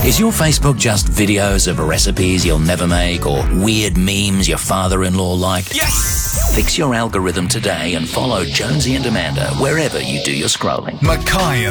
Is your Facebook just videos of recipes you'll never make or weird memes your father-in-law liked? Yes! Fix your algorithm today and follow Jonesy and Amanda wherever you do your scrolling. Mackay and